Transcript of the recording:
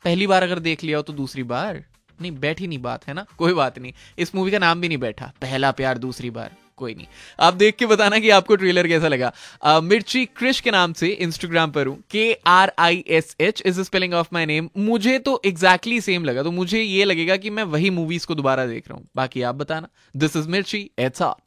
पहली बार अगर देख लिया हो तो दूसरी बार नहीं बैठी, नहीं बात है ना, कोई बात नहीं, इस मूवी का नाम भी नहीं बैठा, पहला प्यार दूसरी बार, कोई नहीं। आप देख के बताना कि आपको ट्रेलर कैसा लगा। मिर्ची क्रिश के नाम से इंस्टाग्राम पर हूं, KRISH is spelling of my name. मुझे तो एग्जैक्टली सेम लगा, तो मुझे ये लगेगा कि मैं वही मूवीज को दोबारा देख रहा हूं, बाकी आप बताना। दिस इज मिर्ची, इट्स ऑल।